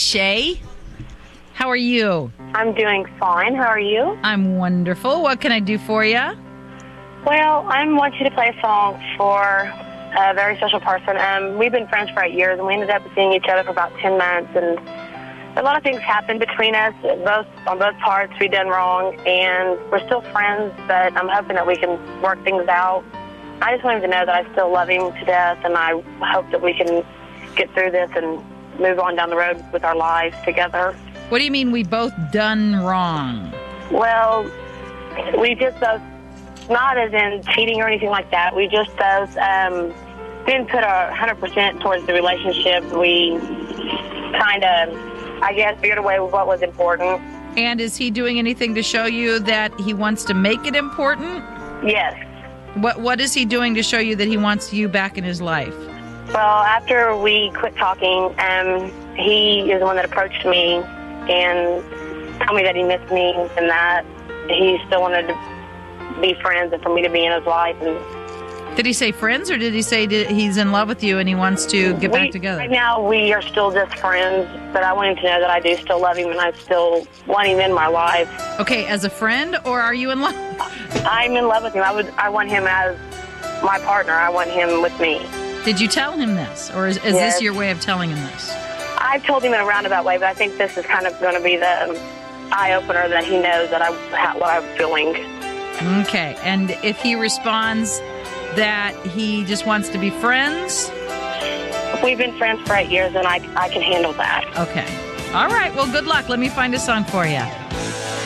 Shay. How are you? I'm doing fine. How are you? I'm wonderful. What can I do for you? Well, I want you to play a song for a very special person. We've been friends for 8 years, and we ended up seeing each other for about 10 months, and a lot of things happened between us. On both parts, we done wrong, and we're still friends, but I'm hoping that we can work things out. I just want him to know that I still love him to death, and I hope that we can get through this and move on down the road with our lives together. What do you mean we both done wrong? Well, we just both, not as in cheating or anything like that, we just both didn't put our 100% towards the relationship. We kind of, I guess, veered away with what was important. And is he doing anything to show you that he wants to make it important? Yes. What is he doing to show you that he wants you back in his life? Well, after we quit talking, he is the one that approached me and told me that he missed me and that he still wanted to be friends and for me to be in his life. And did he say friends, or did he say he's in love with you and he wants to get back together? Right now, we are still just friends, but I want him to know that I do still love him and I still want him in my life. Okay, as a friend, or are you in love? I'm in love with him. I want him as my partner. I want him with me. Did you tell him this, or is Yes. this your way of telling him this? I've told him in a roundabout way, but I think this is kind of going to be the eye-opener that he knows that what I'm feeling. Okay, and if he responds that he just wants to be friends? We've been friends for 8 years, and I can handle that. Okay. All right, well, good luck. Let me find a song for you.